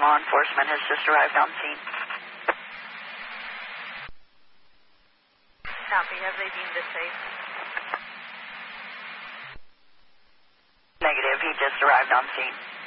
law enforcement has just arrived on scene. Copy. Have they deemed it safe? Negative. He just arrived on scene.